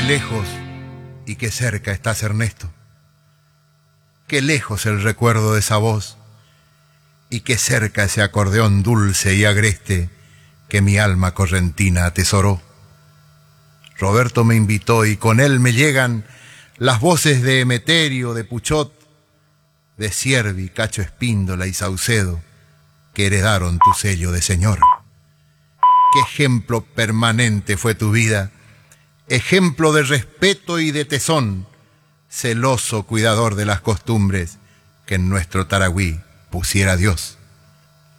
lejos y qué cerca estás, Ernesto. Qué lejos el recuerdo de esa voz y qué cerca ese acordeón dulce y agreste que mi alma correntina atesoró. Roberto me invitó y con él me llegan las voces de Emeterio, de Puchot, de Siervi, Cacho Espíndola y Saucedo, que heredaron tu sello de señor. Qué ejemplo permanente fue tu vida, ejemplo de respeto y de tesón, celoso cuidador de las costumbres que en nuestro Taragüí pusiera Dios.